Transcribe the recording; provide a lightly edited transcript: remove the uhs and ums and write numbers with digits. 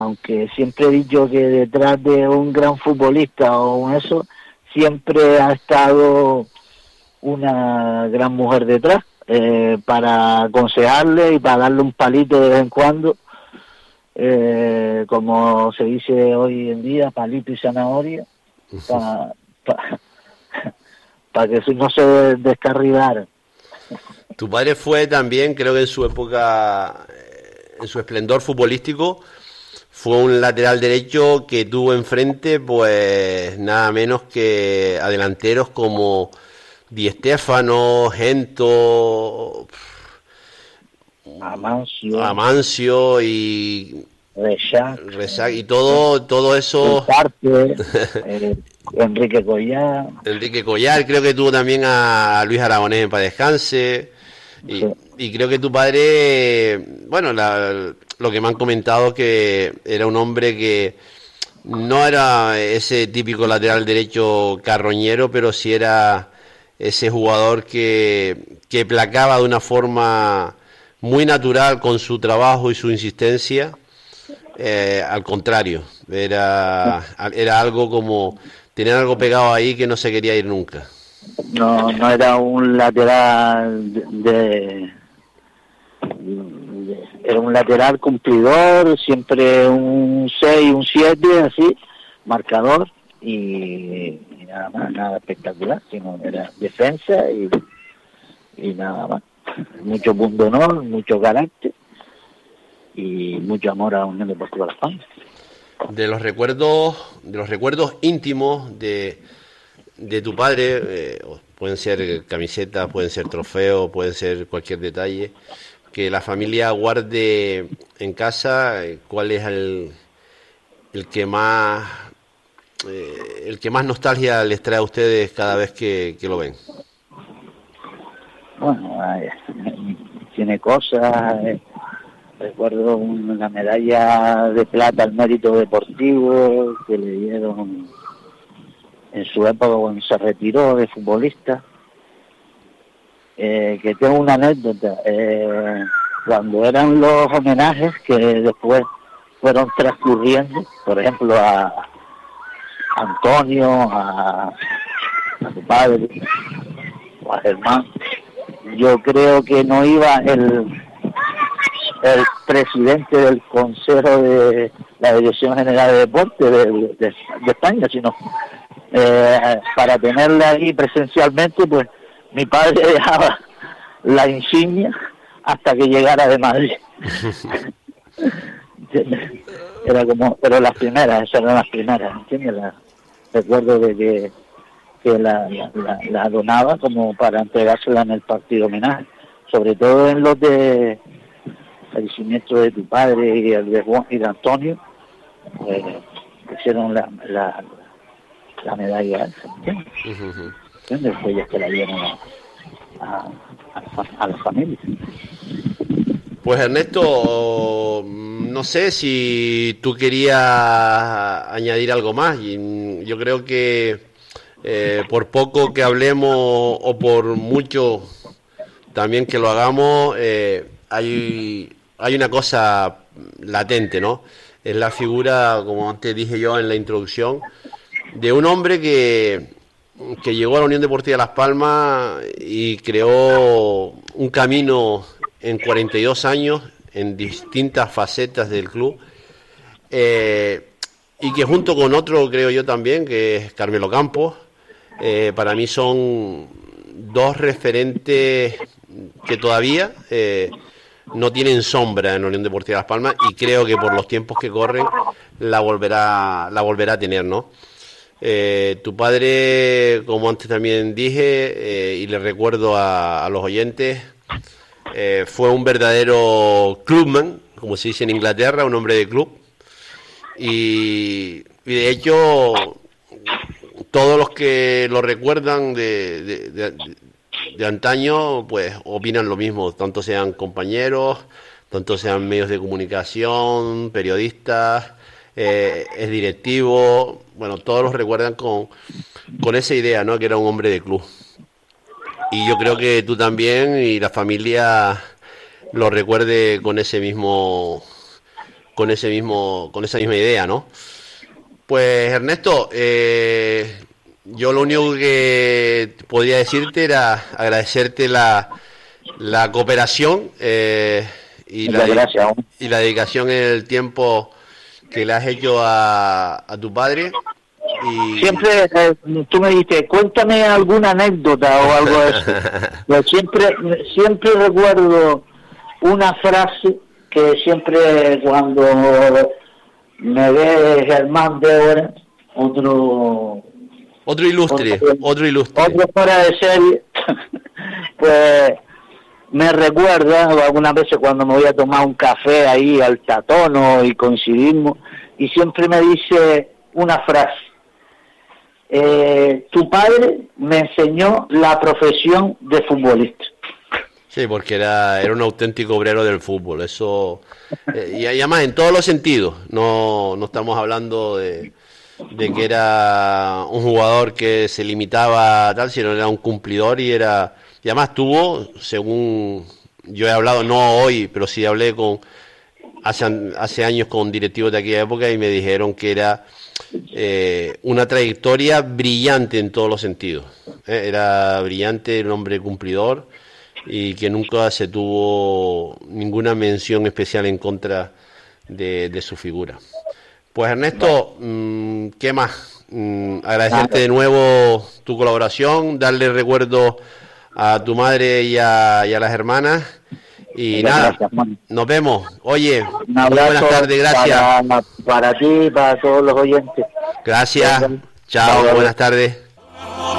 aunque siempre he dicho que detrás de un gran futbolista o un eso, siempre ha estado una gran mujer detrás, para aconsejarle y para darle un palito de vez en cuando, como se dice hoy en día, palito y zanahoria, para que eso no se descarrilara. Tu padre fue también, creo que en su época, en su esplendor futbolístico, fue un lateral derecho que tuvo enfrente, pues nada menos que a delanteros como Di Stéfano, Gento, Amancio y Rezac y todo eso. Enrique Collar. Enrique Collar, creo que tuvo también a Luis Aragonés en paz descanse. Y creo que tu padre, bueno, lo que me han comentado, que era un hombre que no era ese típico lateral derecho carroñero, pero sí era ese jugador que placaba de una forma muy natural con su trabajo y su insistencia. Al contrario, era algo como tener algo pegado ahí que no se quería ir nunca. No era un lateral era un lateral cumplidor, siempre un 6, un 7, así, marcador, y nada más, nada espectacular, sino era defensa y nada más. Mucho pundonor, mucho carácter y mucho amor a la Unión Deportiva Las Palmas. De los recuerdos íntimos de tu padre, pueden ser camisetas, pueden ser trofeos, pueden ser cualquier detalle que la familia guarde en casa, ¿cuál es el que más nostalgia les trae a ustedes cada vez que lo ven? Bueno, tiene cosas. Recuerdo una medalla de plata al mérito deportivo que le dieron en su época cuando se retiró de futbolista. Que tengo una anécdota. Cuando eran los homenajes que después fueron transcurriendo, por ejemplo a Antonio, a su padre, o a Germán, yo creo que no iba el presidente del Consejo de la Dirección General de Deportes de España, sino para tenerla ahí presencialmente, pues mi padre dejaba la insignia hasta que llegara de Madrid. Era como, pero esas eran las primeras, ¿entiendes? Recuerdo de que la donaba como para entregársela en el partido homenaje, sobre todo en los de fallecimiento de tu padre y el de Juan y de Antonio, hicieron la medalla esa, ¿entiendes? Pues ya que la dieron a la familia. Pues Ernesto, no sé si tú querías añadir algo más. Yo creo que por poco que hablemos o por mucho también que lo hagamos, hay una cosa latente, ¿no? Es la figura, como antes dije yo en la introducción, de un hombre que llegó a la Unión Deportiva Las Palmas y creó un camino en 42 años en distintas facetas del club, y que junto con otro, creo yo también, que es Carmelo Campos, para mí son dos referentes que todavía no tienen sombra en la Unión Deportiva Las Palmas, y creo que por los tiempos que corren la volverá a tener, ¿no? Tu padre, como antes también dije, y le recuerdo a los oyentes, fue un verdadero clubman, como se dice en Inglaterra, un hombre de club, y de hecho todos los que lo recuerdan de antaño, pues opinan lo mismo, tanto sean compañeros, tanto sean medios de comunicación, periodistas, es directivo, bueno, todos los recuerdan con esa idea, ¿no? Que era un hombre de club. Y yo creo que tú también y la familia lo recuerde con esa misma con esa misma idea, ¿no? Pues Ernesto, yo lo único que podría decirte era agradecerte la cooperación y la dedicación en el tiempo que le has hecho a tu padre. Y... Siempre tú me dijiste, cuéntame alguna anécdota o algo de eso. Yo siempre recuerdo una frase que siempre cuando me ve Germán de ahora, otro ilustre, otro fuera de serie, pues me recuerda algunas veces cuando me voy a tomar un café ahí al Tatono y coincidimos, y siempre me dice una frase: tu padre me enseñó la profesión de futbolista. Sí, porque era un auténtico obrero del fútbol, eso, y además en todos los sentidos, no estamos hablando de que era un jugador que se limitaba a tal, sino era un cumplidor y además tuvo, según yo he hablado, no hoy, pero sí hablé hace años con directivos de aquella época y me dijeron que era una trayectoria brillante en todos los sentidos. Era brillante, era un hombre cumplidor y que nunca se tuvo ninguna mención especial en contra de su figura. Pues Ernesto, ¿qué más? Agradecerte de nuevo tu colaboración, darle recuerdo a tu madre y a las hermanas. Y nada, nos vemos. Oye, un abrazo, buenas tardes, gracias. Para ti y para todos los oyentes. Gracias, chao, buenas tardes.